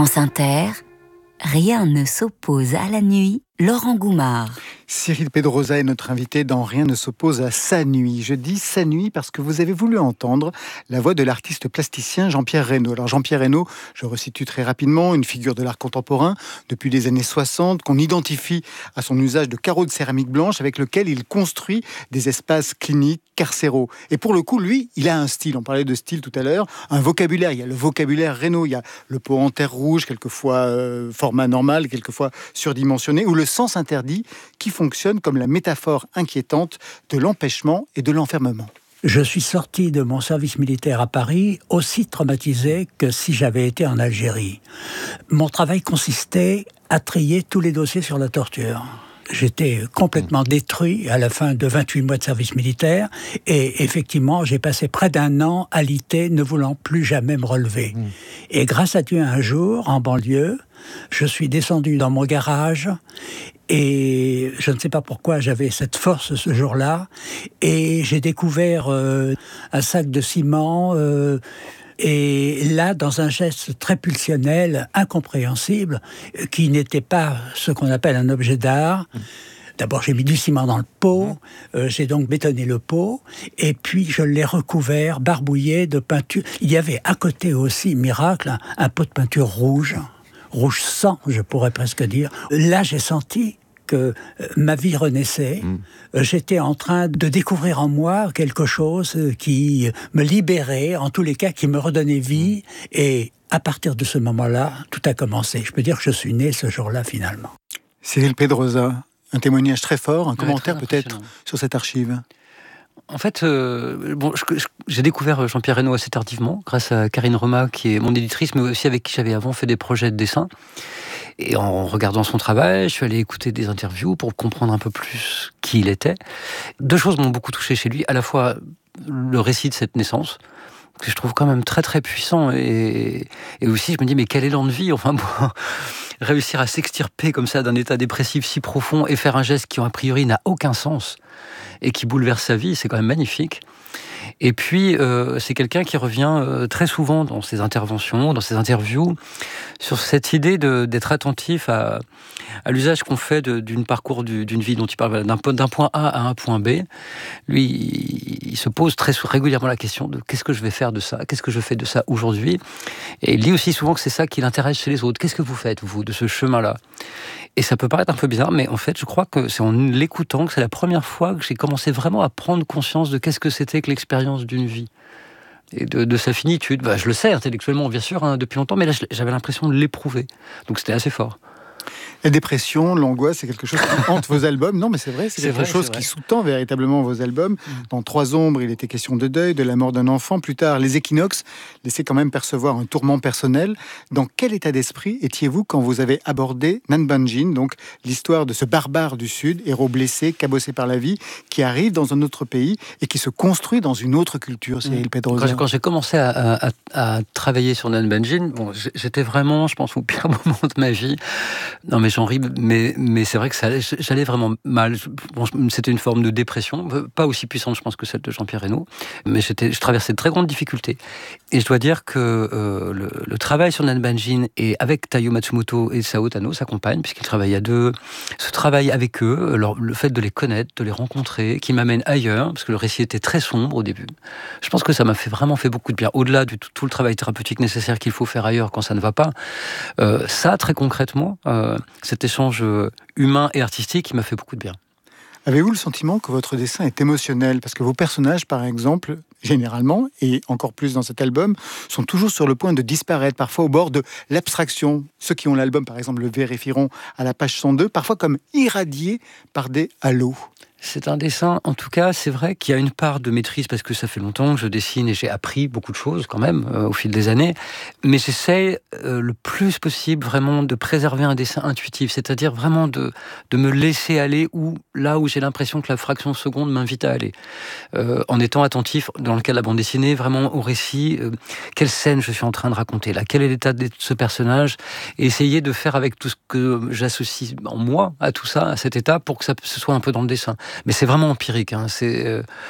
France Inter, rien ne s'oppose à la nuit. Laurent Goumard. Cyril Pedrosa est notre invité dans Rien ne s'oppose à sa nuit. Je dis sa nuit parce que vous avez voulu entendre la voix de l'artiste plasticien Jean-Pierre Reynaud. Alors Jean-Pierre Reynaud, je resitue très rapidement, une figure de l'art contemporain depuis les années 60 qu'on identifie à son usage de carreaux de céramique blanche avec lequel il construit des espaces cliniques, carcéraux. Et pour le coup, lui, il a un style. On parlait de style tout à l'heure, un vocabulaire. Il y a le vocabulaire Reynaud, il y a le pot en terre rouge, quelquefois format normal, quelquefois surdimensionné, ou le sens interdit qui fonctionne comme la métaphore inquiétante de l'empêchement et de l'enfermement. Je suis sorti de mon service militaire à Paris aussi traumatisé que si j'avais été en Algérie. Mon travail consistait à trier tous les dossiers sur la torture. J'étais complètement détruit à la fin de 28 mois de service militaire et effectivement, j'ai passé près d'1 an alité, ne voulant plus jamais me relever. Et grâce à Dieu, un jour, en banlieue, je suis descendu dans mon garage et je ne sais pas pourquoi j'avais cette force ce jour-là et j'ai découvert un sac de ciment et là, dans un geste très pulsionnel, incompréhensible, qui n'était pas ce qu'on appelle un objet d'art. D'abord, j'ai mis du ciment dans le pot, j'ai donc bétonné le pot, et puis je l'ai recouvert, barbouillé de peinture. Il y avait à côté aussi, miracle, un pot de peinture rouge sang, je pourrais presque dire. Là, j'ai senti que ma vie renaissait. J'étais en train de découvrir en moi quelque chose qui me libérait, en tous les cas, qui me redonnait vie. Et à partir de ce moment-là, tout a commencé. Je peux dire que je suis né ce jour-là, finalement. Cyril Pedrosa, un témoignage très fort, un commentaire peut-être sur cette archive. En fait, j'ai découvert Jean-Pierre Reynaud assez tardivement, grâce à Karine Roma, qui est mon éditrice, mais aussi avec qui j'avais avant fait des projets de dessin. Et en regardant son travail, je suis allé écouter des interviews pour comprendre un peu plus qui il était. 2 choses m'ont beaucoup touché chez lui, à la fois le récit de cette naissance, que je trouve quand même très très puissant, et aussi je me dis mais quel élan de vie, enfin pour réussir à s'extirper comme ça d'un état dépressif si profond et faire un geste qui a priori n'a aucun sens et qui bouleverse sa vie, c'est quand même magnifique. Et puis, c'est quelqu'un qui revient très souvent dans ses interventions, dans ses interviews, sur cette idée d'être attentif à l'usage qu'on fait d'une parcours d'une vie dont il parle, d'un point A à un point B. Lui, il se pose très régulièrement la question de qu'est-ce que je vais faire de ça, qu'est-ce que je fais de ça aujourd'hui. Et il dit aussi souvent que c'est ça qui l'intéresse chez les autres. Qu'est-ce que vous faites, vous, de ce chemin-là ? Et ça peut paraître un peu bizarre, mais en fait, je crois que c'est en l'écoutant que c'est la première fois que j'ai commencé vraiment à prendre conscience de qu'est-ce que c'était que l'expérience d'une vie. Et de sa finitude. Je le sais intellectuellement, bien sûr, depuis longtemps, mais là, j'avais l'impression de l'éprouver. Donc c'était assez fort. La dépression, l'angoisse, c'est quelque chose qui hante vos albums. Non, mais c'est vrai, c'est quelque chose qui sous-tend véritablement vos albums. Dans 3 ombres, il était question de deuil, de la mort d'un enfant. Plus tard, Les équinoxes laissaient quand même percevoir un tourment personnel. Dans quel état d'esprit étiez-vous quand vous avez abordé Nanbanjin, donc l'histoire de ce barbare du Sud, héros blessé, cabossé par la vie, qui arrive dans un autre pays et qui se construit dans une autre culture, Cyril Pedrosa? Quand j'ai commencé à travailler sur Nanbanjin, j'étais vraiment, je pense, au pire moment de ma vie. Non, mais j'en ris, mais c'est vrai que j'allais vraiment mal. C'était une forme de dépression, pas aussi puissante, je pense, que celle de Jean-Pierre Reynaud, mais je traversais de très grandes difficultés. Et je dois dire que le travail sur Nanbanjin, et avec Taiyo Matsumoto et Sao Tano, sa compagne, puisqu'ils travaillent à 2, ce travail avec eux, le fait de les connaître, de les rencontrer, qui m'amène ailleurs, parce que le récit était très sombre au début, je pense que ça m'a vraiment fait beaucoup de bien. Au-delà de tout le travail thérapeutique nécessaire qu'il faut faire ailleurs quand ça ne va pas, ça, très concrètement, cet échange humain et artistique qui m'a fait beaucoup de bien. Avez-vous le sentiment que votre dessin est émotionnel ? Parce que vos personnages, par exemple, généralement, et encore plus dans cet album, sont toujours sur le point de disparaître, parfois au bord de l'abstraction. Ceux qui ont l'album, par exemple, le vérifieront à la page 102, parfois comme irradiés par des halos. C'est un dessin, en tout cas, c'est vrai qu'il y a une part de maîtrise, parce que ça fait longtemps que je dessine et j'ai appris beaucoup de choses quand même au fil des années, mais j'essaie le plus possible vraiment de préserver un dessin intuitif, c'est-à-dire vraiment de me laisser aller là où j'ai l'impression que la fraction de seconde m'invite à aller, en étant attentif, dans le cas de la bande dessinée, vraiment au récit, quelle scène je suis en train de raconter là, quel est l'état de ce personnage, et essayer de faire avec tout ce que j'associe en moi à tout ça, à cet état, pour que ce soit un peu dans le dessin. Mais c'est vraiment empirique, hein.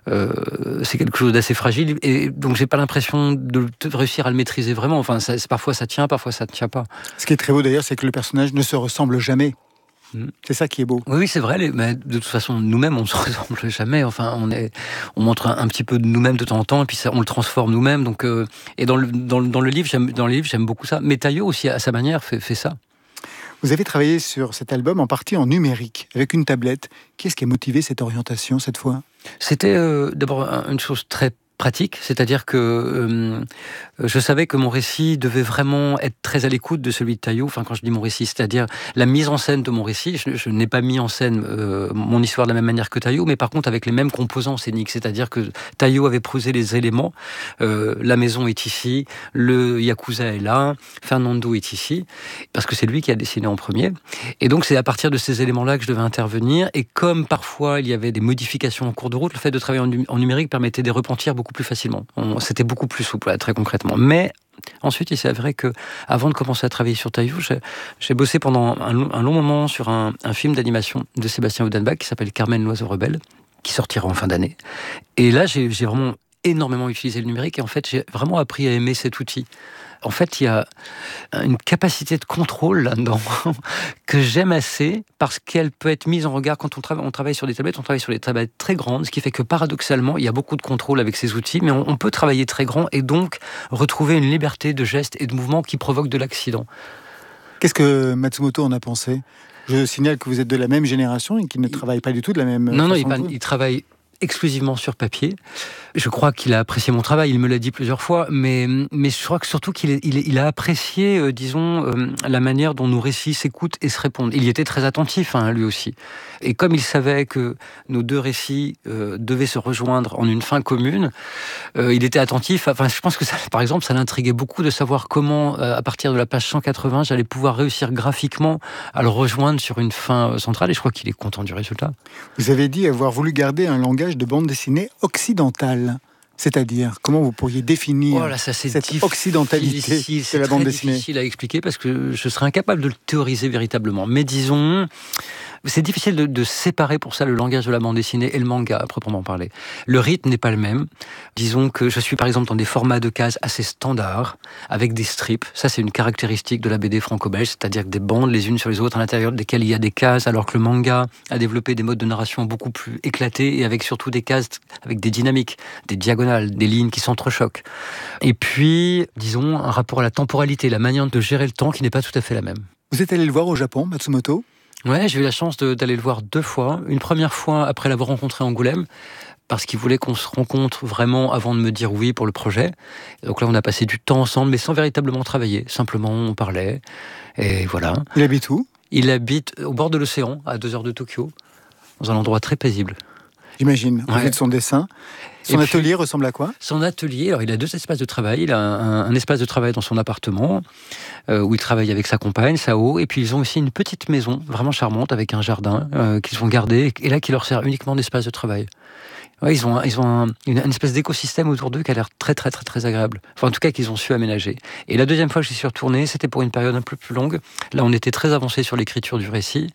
c'est quelque chose d'assez fragile, et donc j'ai pas l'impression de réussir à le maîtriser vraiment. Enfin, parfois ça tient, parfois ça ne tient pas. Ce qui est très beau d'ailleurs, c'est que le personnage ne se ressemble jamais. C'est ça qui est beau. Oui, c'est vrai. Mais de toute façon, nous-mêmes, on ne se ressemble jamais. Enfin, on montre un petit peu de nous-mêmes de temps en temps, et puis on le transforme nous-mêmes. Donc, et dans le livre, j'aime beaucoup ça. Mais Taillot aussi, à sa manière, fait ça. Vous avez travaillé sur cet album en partie en numérique, avec une tablette. Qu'est-ce qui a motivé cette orientation cette fois ? C'était d'abord une chose très pratique, c'est-à-dire que je savais que mon récit devait vraiment être très à l'écoute de celui de Taillot. Enfin, quand je dis mon récit, c'est-à-dire la mise en scène de mon récit. Je n'ai pas mis en scène mon histoire de la même manière que Taillot, mais par contre avec les mêmes composants scéniques. C'est-à-dire que Taillot avait posé les éléments. La maison est ici, le Yakuza est là, Fernando est ici, parce que c'est lui qui a dessiné en premier. Et donc c'est à partir de ces éléments-là que je devais intervenir. Et comme parfois il y avait des modifications en cours de route, le fait de travailler en numérique permettait de repentir beaucoup plus facilement. C'était beaucoup plus souple, là, très concrètement. Mais ensuite, il s'est avéré que, avant de commencer à travailler sur Taillot, j'ai bossé pendant un long moment sur un film d'animation de Sébastien Odenbach qui s'appelle Carmen l'oiseau rebelle, qui sortira en fin d'année. Et là, j'ai vraiment énormément utilisé le numérique, et en fait, j'ai vraiment appris à aimer cet outil. En fait, il y a une capacité de contrôle là-dedans que j'aime assez, parce qu'elle peut être mise en regard quand on travaille sur des tablettes. On travaille sur des tablettes très grandes, ce qui fait que paradoxalement, il y a beaucoup de contrôle avec ces outils, mais on peut travailler très grand et donc retrouver une liberté de gestes et de mouvements qui provoque de l'accident. Qu'est-ce que Matsumoto en a pensé ? Je signale que vous êtes de la même génération et qu'il ne travaille pas du tout de la même façon. Non, il travaille exclusivement sur papier. Je crois qu'il a apprécié mon travail, il me l'a dit plusieurs fois, mais je crois que surtout qu'il a apprécié, la manière dont nos récits s'écoutent et se répondent. Il y était très attentif, lui aussi. Et comme il savait que nos deux récits devaient se rejoindre en une fin commune, il était attentif. Enfin, je pense que ça, par exemple, ça l'intriguait beaucoup de savoir comment, à partir de la page 180, j'allais pouvoir réussir graphiquement à le rejoindre sur une fin centrale, et je crois qu'il est content du résultat. Vous avez dit avoir voulu garder un langage de bande dessinée occidentale. C'est-à-dire, comment vous pourriez définir cette occidentalité de la bande dessinée ? C'est difficile à expliquer parce que je serais incapable de le théoriser véritablement. Mais disons, c'est difficile de séparer pour ça le langage de la bande dessinée et le manga à proprement parler. Le rythme n'est pas le même. Disons que je suis par exemple dans des formats de cases assez standards, avec des strips. Ça, c'est une caractéristique de la BD franco-belge, c'est-à-dire que des bandes les unes sur les autres à l'intérieur desquelles il y a des cases, alors que le manga a développé des modes de narration beaucoup plus éclatés et avec surtout des cases avec des dynamiques, des diagonales, des lignes qui s'entrechoquent. Et puis, disons, un rapport à la temporalité, la manière de gérer le temps qui n'est pas tout à fait la même. Vous êtes allé le voir au Japon, Matsumoto ? Ouais, j'ai eu la chance d'aller le voir 2 fois. Une première fois après l'avoir rencontré à Angoulême, parce qu'il voulait qu'on se rencontre vraiment avant de me dire oui pour le projet. Donc là, on a passé du temps ensemble, mais sans véritablement travailler. Simplement, on parlait, et voilà. Il habite où ? Il habite au bord de l'océan, à 2 heures de Tokyo, dans un endroit très paisible. J'imagine, au vu de son dessin. Son atelier ressemble à quoi ? Son atelier, alors il a 2 espaces de travail. Il a un espace de travail dans son appartement, où il travaille avec sa compagne, Sao, et puis ils ont aussi une petite maison, vraiment charmante, avec un jardin, qu'ils ont gardé, et là qui leur sert uniquement d'espace de travail. Ouais, ils ont une espèce d'écosystème autour d'eux qui a l'air très très très très agréable. Enfin, en tout cas, qu'ils ont su aménager. Et la deuxième fois que j'y suis retourné, c'était pour une période un peu plus longue. Là, on était très avancé sur l'écriture du récit.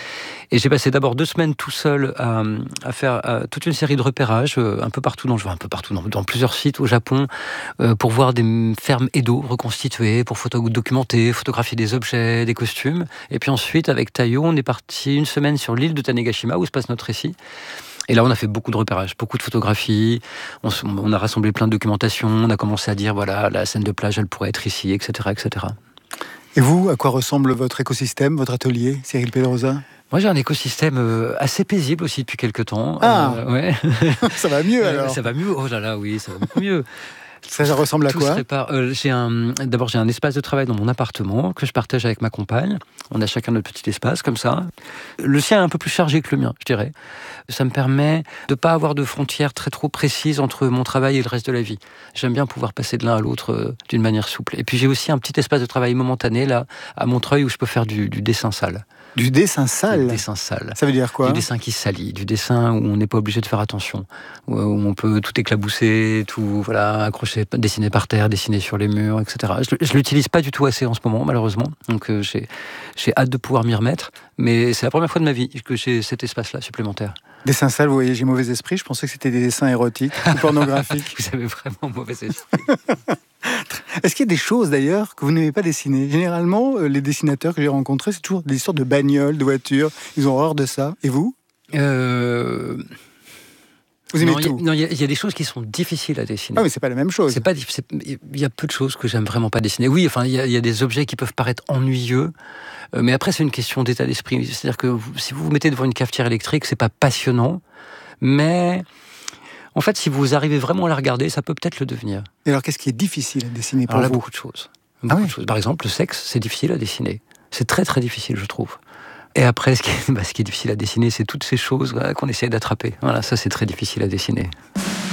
Et j'ai passé d'abord 2 semaines tout seul à faire toute une série de repérages un peu partout dans plusieurs sites au Japon, pour voir des fermes Edo reconstituées, pour documenter, photographier des objets, des costumes. Et puis ensuite, avec Taillot, on est parti 1 semaine sur l'île de Tanegashima où se passe notre récit. Et là, on a fait beaucoup de repérages, beaucoup de photographies. On a rassemblé plein de documentation. On a commencé à dire, voilà, la scène de plage, elle pourrait être ici, etc., etc. Et vous, à quoi ressemble votre écosystème, votre atelier, Cyril Pedrosa ? Moi, j'ai un écosystème assez paisible aussi depuis quelques temps. Ouais. Ça va mieux alors. Ça va mieux. Oh là là, oui, ça va beaucoup mieux. Ça ressemble à quoi ? D'abord, j'ai un espace de travail dans mon appartement que je partage avec ma compagne. On a chacun notre petit espace, comme ça. Le sien est un peu plus chargé que le mien, je dirais. Ça me permet de ne pas avoir de frontières trop précises entre mon travail et le reste de la vie. J'aime bien pouvoir passer de l'un à l'autre d'une manière souple. Et puis, j'ai aussi un petit espace de travail momentané, là, à Montreuil, où je peux faire du dessin sale. Du dessin sale ? Du dessin sale. Ça veut dire quoi ? Du dessin qui salit, du dessin où on n'est pas obligé de faire attention, où on peut tout éclabousser, tout accrocher, dessiner par terre, dessiner sur les murs, etc. Je l'utilise pas du tout assez en ce moment, malheureusement, donc j'ai hâte de pouvoir m'y remettre, mais c'est la première fois de ma vie que j'ai cet espace-là supplémentaire. Dessin sale, vous voyez, j'ai mauvais esprit. Je pensais que c'était des dessins érotiques ou pornographiques. Vous avez vraiment mauvais esprit. Est-ce qu'il y a des choses d'ailleurs que vous n'aimez pas dessiner? Généralement, les dessinateurs que j'ai rencontrés, c'est toujours des histoires de bagnoles, de voitures. Ils ont horreur de ça. Et vous? Vous aimez tout? Non, il y a des choses qui sont difficiles à dessiner. Ah, mais c'est pas la même chose. Il y a peu de choses que j'aime vraiment pas dessiner. Oui, enfin, il y a des objets qui peuvent paraître ennuyeux, mais après, c'est une question d'état d'esprit. C'est-à-dire que si vous vous mettez devant une cafetière électrique, c'est pas passionnant, mais en fait, si vous arrivez vraiment à la regarder, ça peut peut-être le devenir. Et alors, qu'est-ce qui est difficile à dessiner pour Alors là, vous? beaucoup de choses. Beaucoup de choses. Par exemple, le sexe, c'est difficile à dessiner. C'est très, très difficile, je trouve. Et après, ce qui est difficile à dessiner, c'est toutes ces choses qu'on essaie d'attraper. Voilà, ça, c'est très difficile à dessiner.